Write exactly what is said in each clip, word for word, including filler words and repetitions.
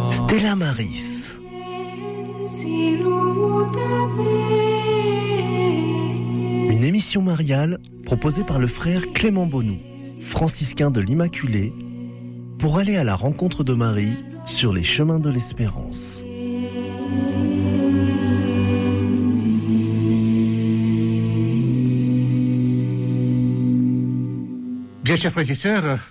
Stella Maris. Une émission mariale proposée par le frère Clément Bonou, franciscain de l'Immaculée, pour aller à la rencontre de Marie sur les chemins de l'espérance. Bien, chers frères et sœurs,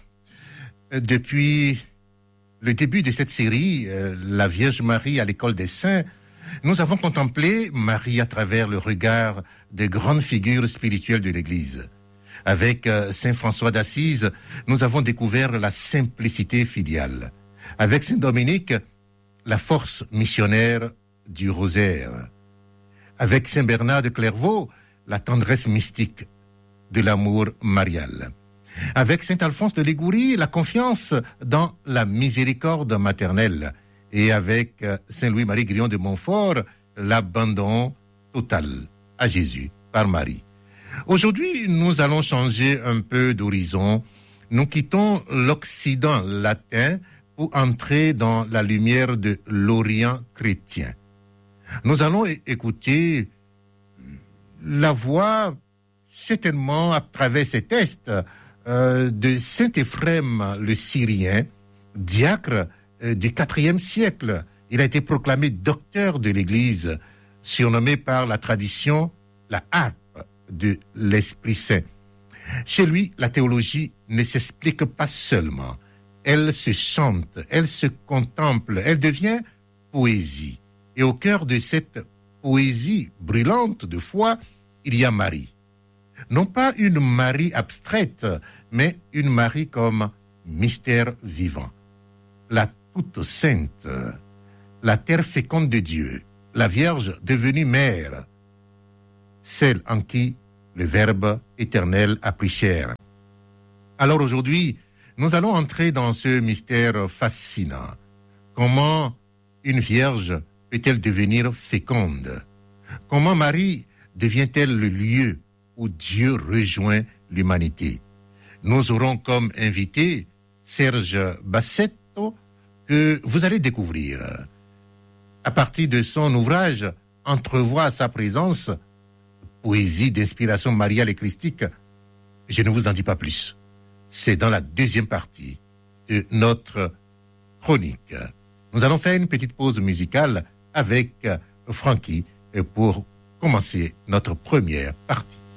depuis le début de cette série, euh, La Vierge Marie à l'école des saints, nous avons contemplé Marie à travers le regard des grandes figures spirituelles de l'Église. Avec euh, Saint François d'Assise, nous avons découvert la simplicité filiale. Avec Saint Dominique, la force missionnaire du rosaire. Avec Saint Bernard de Clairvaux, la tendresse mystique de l'amour marial. Avec Saint Alphonse de Liguori, la confiance dans la miséricorde maternelle. Et avec Saint Louis-Marie Grillon de Montfort, l'abandon total à Jésus par Marie. Aujourd'hui, nous allons changer un peu d'horizon. Nous quittons l'Occident latin pour entrer dans la lumière de l'Orient chrétien. Nous allons é- écouter la voix, certainement à travers ces textes, Euh, de Saint Éphrem le Syrien, diacre euh, du quatrième siècle. Il a été proclamé docteur de l'Église, surnommé par la tradition la harpe de l'Esprit Saint. Chez lui, la théologie ne s'explique pas seulement. Elle se chante, elle se contemple, elle devient poésie. Et au cœur de cette poésie brûlante de foi, il y a Marie. Non pas une Marie abstraite, mais une Marie comme mystère vivant. La toute sainte, la terre féconde de Dieu, la Vierge devenue mère, celle en qui le Verbe éternel a pris chair. Alors aujourd'hui, nous allons entrer dans ce mystère fascinant. Comment une Vierge peut-elle devenir féconde? Comment Marie devient-elle le lieu où Dieu rejoint l'humanité? Nous aurons comme invité Serge Bassetto, que vous allez découvrir. À partir de son ouvrage « Entrevoix sa présence », poésie d'inspiration mariale et christique, je ne vous en dis pas plus. C'est dans la deuxième partie de notre chronique. Nous allons faire une petite pause musicale avec Francky pour commencer notre première partie.